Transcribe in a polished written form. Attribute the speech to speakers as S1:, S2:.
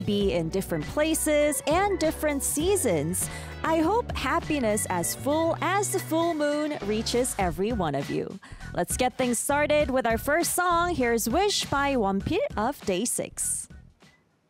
S1: be in different places and different seasons. I hope happiness as full as the full moon reaches every one of you. Let's get things started with our first song. Here's Wish by Wonpil of Day 6.